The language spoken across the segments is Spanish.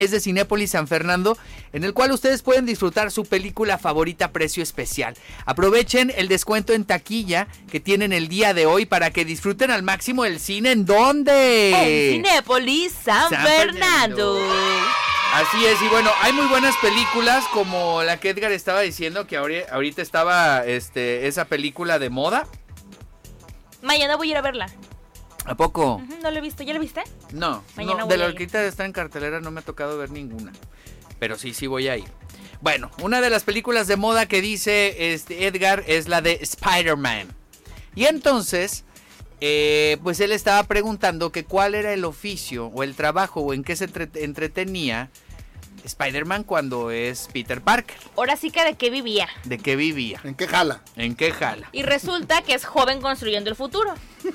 es de Cinépolis San Fernando, en el cual ustedes pueden disfrutar su película favorita a precio especial. Aprovechen el descuento en taquilla que tienen el día de hoy para que disfruten al máximo el cine. ¿En dónde? En Cinépolis San Fernando. Así es, y bueno, hay muy buenas películas como la que Edgar estaba diciendo, que ahorita estaba esa película de moda. Mañana voy a ir a verla. ¿A poco? No lo he visto, ¿ya lo viste? No, de la que está en cartelera no me ha tocado ver ninguna, pero sí voy a ir. Bueno, una de las películas de moda que dice Edgar es la de Spider-Man. Y entonces, pues él estaba preguntando que cuál era el oficio o el trabajo o en qué se entretenía Spider-Man cuando es Peter Parker. Ahora sí que de qué vivía. ¿De qué vivía? ¿En qué jala? ¿En qué jala? Y resulta que es joven construyendo el futuro.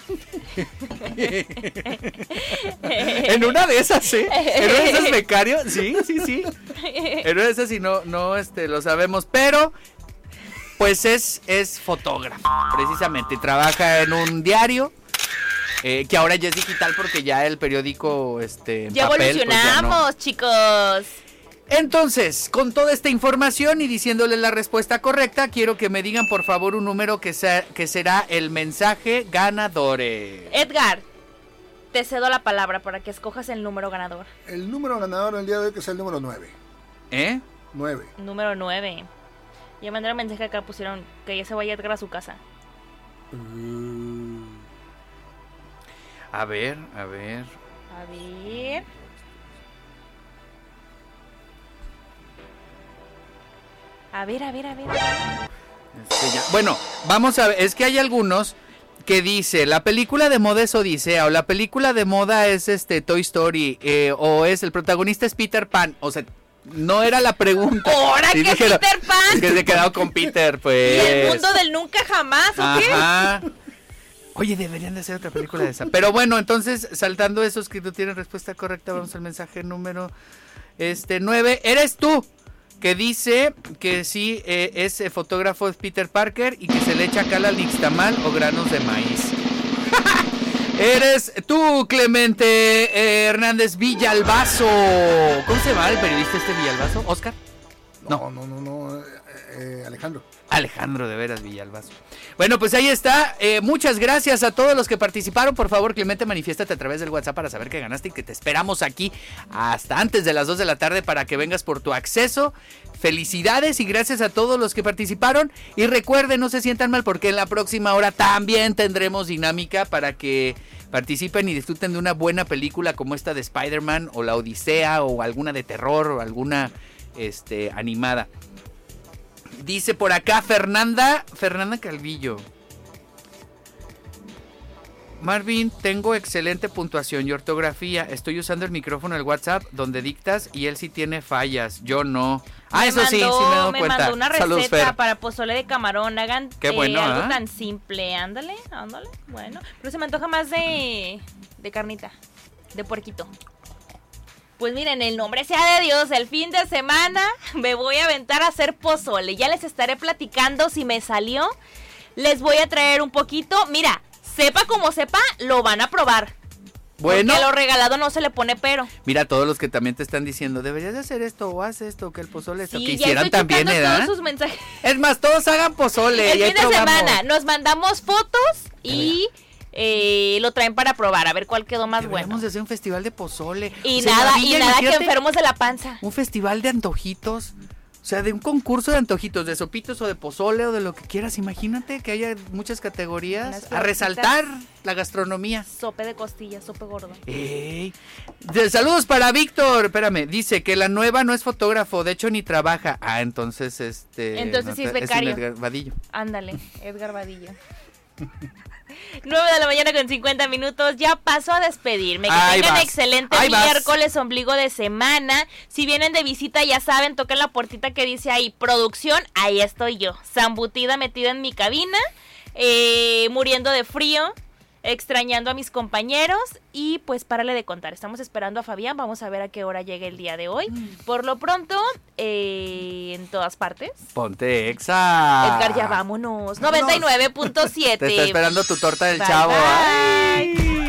En una de esas, ¿sí? En una de esas becario, sí. En una de esas sí no lo sabemos, pero pues es fotógrafo, precisamente. Trabaja en un diario. Que ahora ya es digital porque ya el periódico en ya papel, evolucionamos, pues ya no. chicos. Entonces, con toda esta información y diciéndole la respuesta correcta, quiero que me digan por favor un número que será el mensaje ganador. Edgar, te cedo la palabra para que escojas el número ganador. El número ganador del día de hoy que es el número 9. 9. Número 9. Ya mandaron un mensaje acá, pusieron que ya se vaya Edgar a su casa. A ver. Bueno, vamos a ver, es que hay algunos que dice, la película de moda es Odisea, o la película de moda es Toy Story, o es el protagonista es Peter Pan, o sea, no era la pregunta. ¡Ahora que dijeron, Peter Pan! Es que se quedado con Peter, pues. ¿Y el mundo del nunca jamás, o qué? Ajá. Oye, deberían de hacer otra película de esa. Pero bueno, entonces, saltando esos que no tienen respuesta correcta, vamos al mensaje número 9. Eres tú, que dice que sí es fotógrafo es Peter Parker y que se le echa cal al nixtamal o granos de maíz. Eres tú, Clemente Hernández Villalbazo. ¿Cómo se llama el periodista Villalbazo? ¿Oscar? No. Alejandro, de veras, Villalbazo. Bueno, pues ahí está. Muchas gracias a todos los que participaron. Por favor, Clemente, manifiéstate a través del WhatsApp para saber que ganaste y que te esperamos aquí hasta antes de las 2 de la tarde para que vengas por tu acceso. Felicidades y gracias a todos los que participaron. Y recuerden, no se sientan mal porque en la próxima hora también tendremos dinámica para que participen y disfruten de una buena película como esta de Spider-Man o La Odisea o alguna de terror o alguna animada. Dice por acá Fernanda Calvillo. Marvin, tengo excelente puntuación y ortografía. Estoy usando el micrófono del WhatsApp donde dictas y él sí tiene fallas. Yo no. Eso sí me he dado cuenta. Me mandó una Saludos, receta Fer. para pozole de camarón. Hagan qué bueno, algo tan simple. Ándale. Bueno, pero se me antoja más de carnita, de puerquito. Pues miren, el nombre sea de Dios, el fin de semana me voy a aventar a hacer pozole. Ya les estaré platicando si me salió. Les voy a traer un poquito. Mira, sepa como sepa, lo van a probar. Bueno. Porque a lo regalado no se le pone pero. Mira, todos los que también te están diciendo, deberías de hacer esto o haz esto, que el pozole esto, sí, que hicieran también, todos sus mensajes. Es más, todos hagan pozole. El y fin de probamos. semana nos mandamos fotos y lo traen para probar, a ver cuál quedó más bueno. Vamos a hacer un festival de pozole. Y nada que enfermos de la panza. Un festival de antojitos. O sea, de un concurso de antojitos, de sopitos o de pozole o de lo que quieras. Imagínate que haya muchas categorías a resaltar la gastronomía. Sope de costillas, sope gordo. Saludos para Víctor. Espérame, dice que la nueva no es fotógrafo, de hecho ni trabaja. Entonces Entonces sí es becario. Es Edgar Vadillo. Ándale, Edgar Vadillo. 9 de la mañana con 50 minutos. Ya paso a despedirme. Que tengan excelente miércoles, ombligo de semana. Si vienen de visita, ya saben, toquen la puertita que dice ahí producción. Ahí estoy yo, zambutida, metida en mi cabina, muriendo de frío, extrañando a mis compañeros. Y pues párale de contar, estamos esperando a Fabián. Vamos a ver a qué hora llega el día de hoy. Por lo pronto, en todas partes, ponte Exa. Edgar, ya vámonos. 99.7. Te está esperando tu torta del bye, Chavo. Bye.